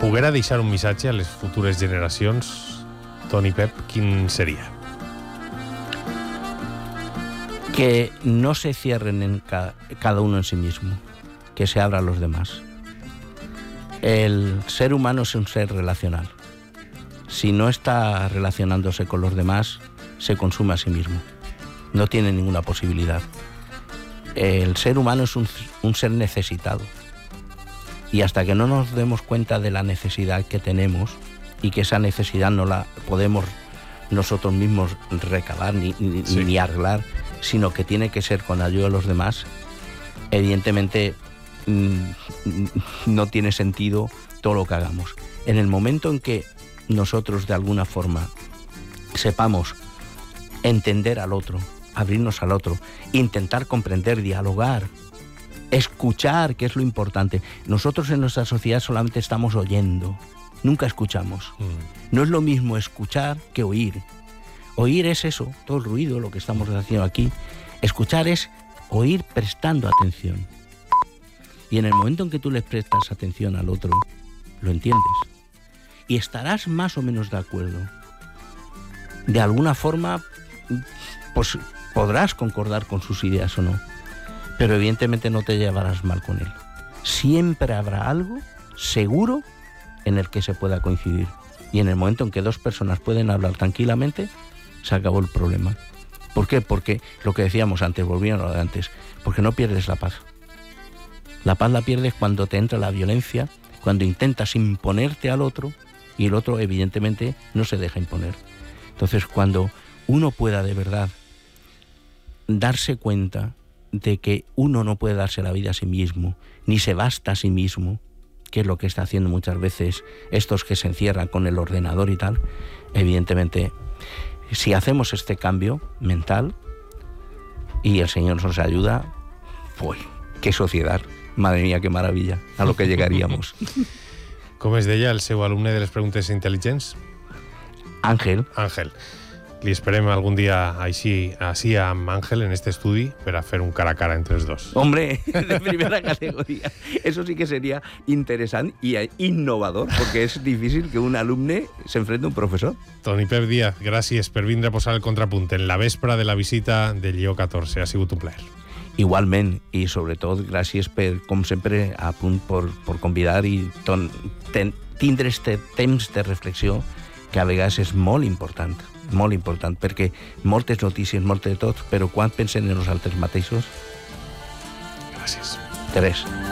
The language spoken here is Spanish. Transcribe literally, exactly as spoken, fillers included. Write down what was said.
poguera deixar un missatge a les futures generacions, Toni Pep, quin seria? Que no se cierren en ca- cada uno en sí mismo, que se abra a los demás. El ser humano es un ser relacional. Si no está relacionándose con los demás, se consume a sí mismo. No tiene ninguna posibilidad. El ser humano es un, un ser necesitado. Y hasta que no nos demos cuenta de la necesidad que tenemos y que esa necesidad no la podemos nosotros mismos recabar ni, ni, sí. ni arreglar, sino que tiene que ser con ayuda de los demás, evidentemente mmm, no tiene sentido todo lo que hagamos. En el momento en que nosotros de alguna forma sepamos entender al otro, abrirnos al otro, intentar comprender, dialogar, escuchar, que es lo importante. Nosotros en nuestra sociedad solamente estamos oyendo, nunca escuchamos. Mm. No es lo mismo escuchar que oír. Oír es eso, todo el ruido, lo que estamos haciendo aquí. Escuchar es oír prestando atención. Y en el momento en que tú le prestas atención al otro, lo entiendes. Y estarás más o menos de acuerdo. De alguna forma, pues podrás concordar con sus ideas o no, pero evidentemente no te llevarás mal con él. Siempre habrá algo seguro en el que se pueda coincidir. Y en el momento en que dos personas pueden hablar tranquilamente, se acabó el problema. ¿Por qué? Porque lo que decíamos antes, volviendo a lo de antes, porque no pierdes la paz. La paz la pierdes cuando te entra la violencia, cuando intentas imponerte al otro y el otro evidentemente no se deja imponer. Entonces, cuando uno pueda de verdad darse cuenta de que uno no puede darse la vida a sí mismo, ni se basta a sí mismo, que es lo que está haciendo muchas veces estos que se encierran con el ordenador y tal, evidentemente, si hacemos este cambio mental y el Señor nos ayuda, pues, qué sociedad, madre mía, qué maravilla, a lo que llegaríamos. Com es deia el seu alumne de les preguntes intel·ligents? Àngel. Àngel. Li esperem algun dia així, així amb Àngel en este estudi per a fer un cara a cara entre els dos. Hombre, de primera categoría. Eso sí que sería interesante y innovador, porque es difícil que un alumne se enfrente a un profesor. Toni Pep Díaz, gràcies per vindre a posar el contrapunt en la vespra de la visita de Lleó catorze. Ha sigut un plaer. Igualment, i sobretot gràcies per, com sempre, a punt per, per convidar i ton, ten, tindre este temps de reflexió que a vegades és molt important, molt important, perquè moltes notícies, molt de tot, però quan pensen en nosaltres mateixos? Gràcies. Tres.